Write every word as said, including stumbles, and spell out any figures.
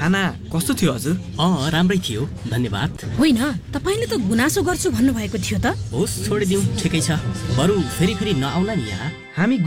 खाना कस्तो थियो हजुर? अँ राम्रै थियो, धन्यवाद। होइन, तपाईले त गुनासो गर्छु भन्नुभएको थियो त। होस् छोडिदिउँ, ठिकै छ। बरु फेरि फेरि नआउला नि यहाँ। हामी